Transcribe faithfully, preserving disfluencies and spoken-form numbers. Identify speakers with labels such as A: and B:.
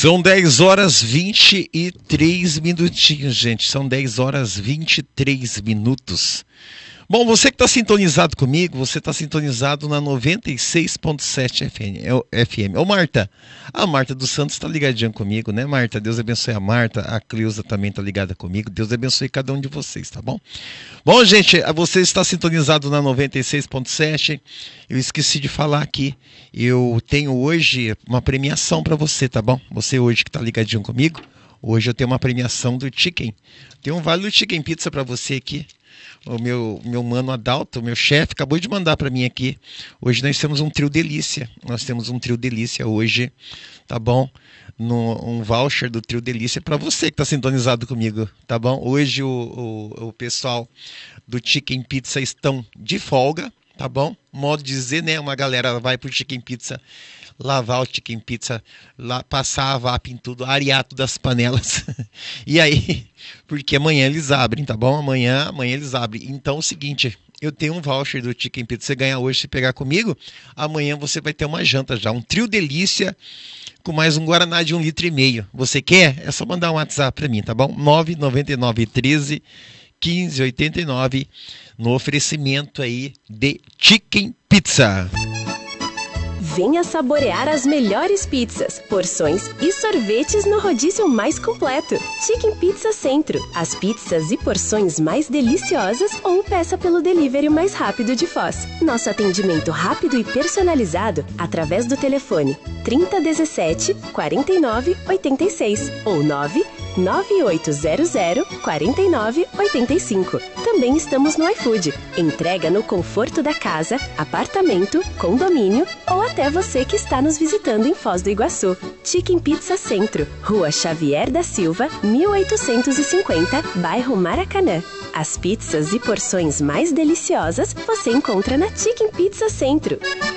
A: São dez horas vinte e três minutinhos, gente. São dez horas vinte e três minutos. Bom, você que está sintonizado comigo, você está sintonizado na noventa e seis ponto sete F M. Ô, Marta, a Marta dos Santos está ligadinha comigo, né, Marta? Deus abençoe a Marta, a Cleusa também está ligada comigo. Deus abençoe cada um de vocês, tá bom? Bom, gente, você está sintonizado na noventa e seis ponto sete. Eu esqueci de falar aqui. Eu tenho hoje uma premiação para você, tá bom? Você hoje que está ligadinho comigo, hoje eu tenho uma premiação do Chicken. Tem um vale do Chicken Pizza para você aqui. O meu, meu mano Adalto, meu chefe, acabou de mandar para mim aqui. Hoje nós temos um trio delícia. Nós temos um trio delícia hoje, tá bom? No, um voucher do trio delícia para você que está sintonizado comigo, tá bom? Hoje o, o, o pessoal do Chicken Pizza estão de folga, tá bom? Modo de dizer, né? Uma galera vai pro Chicken Pizza lavar o Chicken Pizza, lá, passar a V A P em tudo, arear todas as panelas. E aí, porque amanhã eles abrem, tá bom? Amanhã, amanhã eles abrem. Então é o seguinte, eu tenho um voucher do Chicken Pizza, você ganha hoje se pegar comigo, amanhã você vai ter uma janta já, um trio delícia com mais um Guaraná de um litro e meio. Você quer? É só mandar um WhatsApp para mim, tá bom? nove nove nove, treze, quinze, oitenta e nove, no oferecimento aí de Chicken Pizza.
B: Venha saborear as melhores pizzas, porções e sorvetes no rodízio mais completo. Chicken Pizza Centro. As pizzas e porções mais deliciosas ou peça pelo delivery mais rápido de Foz. Nosso atendimento rápido e personalizado através do telefone trinta, dezessete, quarenta e nove, oitenta e seis ou nove nove oito zero zero, quarenta e nove, oitenta e cinco. Também estamos no iFood. Entrega no conforto da casa, apartamento, condomínio ou até você que está nos visitando em Foz do Iguaçu. Chicken Pizza Centro, Rua Xavier da Silva, mil oitocentos e cinquenta, bairro Maracanã. As pizzas e porções mais deliciosas você encontra na Chicken Pizza Centro.